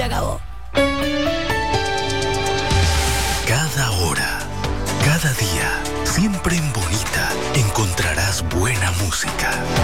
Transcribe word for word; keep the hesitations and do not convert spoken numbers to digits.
Se acabó. Cada hora, cada día, siempre en Bonita encontrarás buena música.